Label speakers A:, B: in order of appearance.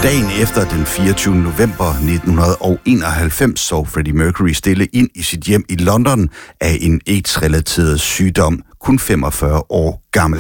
A: Dagen efter den 24. november 1991 så Freddie Mercury stille ind i sit hjem i London af en AIDS-relateret sygdom, kun 45 år gammel.